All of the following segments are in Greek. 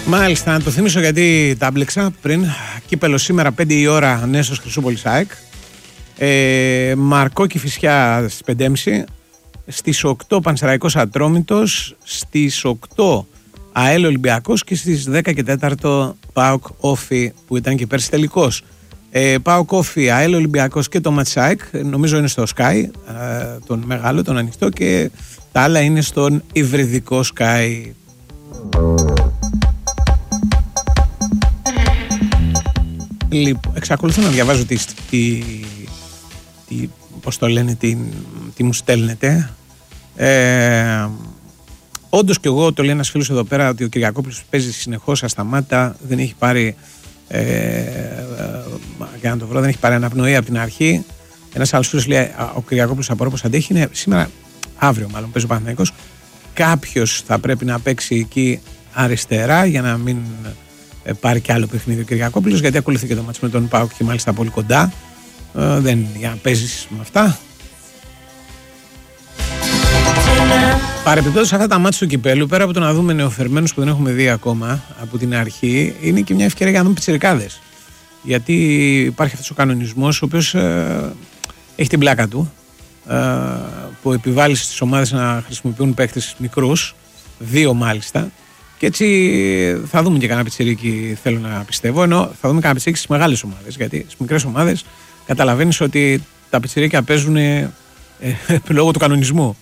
Μάλιστα, να το θυμίσω γιατί τα μπλέξα πριν. Κύπελο σήμερα 5 η ώρα, Νέσος Χρυσούπολης ΑΕΚ. Μαρκό Κηφισιά στις 5.30. Στις 8 Πανσεραϊκός Ατρόμητος. Στις 8 ΑΕΛ Ολυμπιακός. Και στις 10 και 4 ΠΑΟΚ Όφι, που ήταν και πέρσι τελικός. ΠΑΟΚ Όφι, ΑΕΛ Ολυμπιακός και το ματς ΑΕΚ νομίζω είναι στο Sky, τον μεγάλο, τον ανοιχτό, και τα άλλα είναι στον υβριδικό Sky. Λοιπόν, εξακολουθώ να διαβάζω πώς το λένε, τι μου στέλνετε. Όντως και εγώ, το λέει ένας φίλος εδώ πέρα, ότι ο Κυριακόπουλος παίζει συνεχώς ασταμάτα, δεν έχει πάρει για να το βρω, δεν έχει πάρει αναπνοή από την αρχή. Ένας άλλος φίλος λέει, ο Κυριακόπουλος από όπως αντέχει, είναι σήμερα, αύριο μάλλον παίζει ο Παναθηναϊκός, κάποιος θα πρέπει να παίξει εκεί αριστερά για να μην πάρει κι άλλο παιχνίδι ο Κυριακόπουλος, γιατί ακολουθεί και το μάτς με τον ΠΑΟΚ και μάλιστα πολύ κοντά. Δεν είναι για να παίζεις με αυτά. Παρεπιπτόντως, αυτά τα μάτς του κυπέλου, πέρα από το να δούμε νεοφερμένους που δεν έχουμε δει ακόμα από την αρχή, είναι και μια ευκαιρία για να δούμε πιτσιρικάδες. Γιατί υπάρχει αυτός ο κανονισμός, ο οποίος έχει την πλάκα του, που επιβάλλει στις ομάδες να χρησιμοποιούν παίκτες μικρούς, 2 μάλιστα. Και έτσι θα δούμε και κανένα πιτσιρίκι, θέλω να πιστεύω, ενώ θα δούμε κανένα πιτσιρίκι στις μεγάλες ομάδες. Γιατί στις μικρές ομάδες καταλαβαίνεις ότι τα πιτσιρίκια παίζουν λόγω του κανονισμού.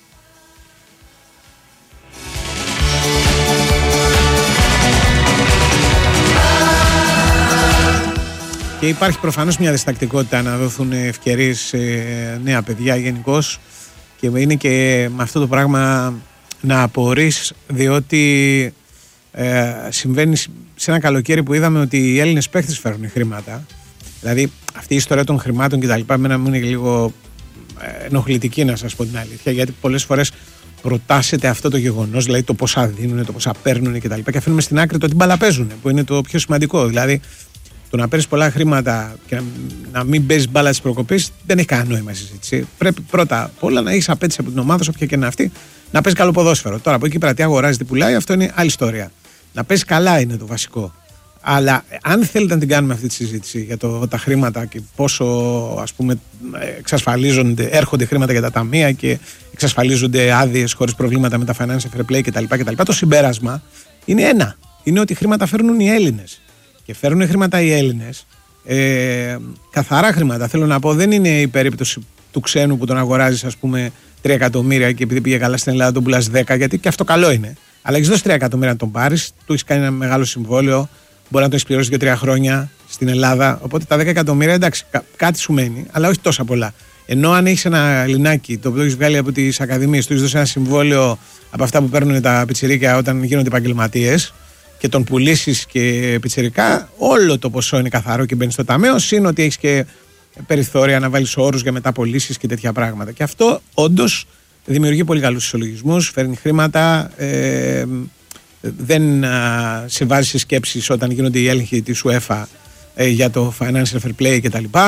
Και υπάρχει προφανώς μια διστακτικότητα να δοθούν ευκαιρίες σε νέα παιδιά γενικώς, και είναι και με αυτό το πράγμα να απορείς, διότι συμβαίνει σε ένα καλοκαίρι που είδαμε ότι οι Έλληνες παίχτες φέρουν χρήματα. Δηλαδή αυτή η ιστορία των χρημάτων κτλ. Εμένα μου είναι λίγο ενοχλητική, να σας πω την αλήθεια, γιατί πολλές φορές προτάσσεται αυτό το γεγονός, δηλαδή το πόσα δίνουν, το πόσα παίρνουν κτλ. Και αφήνουμε στην άκρη το ότι μπάλα παίζουν, που είναι το πιο σημαντικό. Δηλαδή το να παίρνεις πολλά χρήματα και να μην παίζεις μπάλα της προκοπής δεν έχει κανένα νόημα συζήτηση. Πρέπει πρώτα απ' όλα να έχεις απέτηση από την ομάδα σου, όποια και είναι αυτή, να παίζεις καλό ποδόσφαιρο. Τώρα από εκεί πέρα τι αγοράζει, τι πουλάει, αυτό είναι άλλη ιστορία. Να παίζεις καλά είναι το βασικό. Αλλά αν θέλετε να την κάνουμε αυτή τη συζήτηση για τα χρήματα και πόσο, ας πούμε, έρχονται χρήματα για τα ταμεία και εξασφαλίζονται άδειες χωρίς προβλήματα με τα financial fair play κτλ. Το συμπέρασμα είναι ένα. Είναι ότι χρήματα φέρνουν οι Έλληνες. Και φέρνουν χρήματα οι Έλληνες, καθαρά χρήματα. Θέλω να πω, δεν είναι η περίπτωση του ξένου που τον αγοράζεις, ας πούμε, 3 εκατομμύρια και επειδή πήγε καλά στην Ελλάδα τον πουλάς 10, γιατί και αυτό καλό είναι. Αλλά έχεις δώσει 3 εκατομμύρια να τον πάρεις, του έχεις κάνει ένα μεγάλο συμβόλαιο, μπορεί να το έχεις πληρώσει 2-3 χρόνια στην Ελλάδα. Οπότε τα 10 εκατομμύρια, εντάξει, κάτι σου μένει, αλλά όχι τόσα πολλά. Ενώ αν έχεις ένα Ελληνάκι, το οποίο έχεις βγάλει από τις ακαδημίες, του έχεις δώσει ένα συμβόλαιο από αυτά που παίρνουν τα πιτσιρίκια όταν γίνονται επαγγελματίες, και τον πουλήσεις και πιτσιρικά, όλο το ποσό είναι καθαρό και μπαίνει στο ταμείο, συν ότι έχεις και περιθώρια να βάλεις όρους για μεταπωλήσεις και τέτοια πράγματα. Και αυτό όντως δημιουργεί πολύ καλούς ισολογισμούς, φέρνει χρήματα, δεν σε βάζει σε σκέψεις όταν γίνονται οι έλεγχοι της UEFA για το financial fair play κτλ.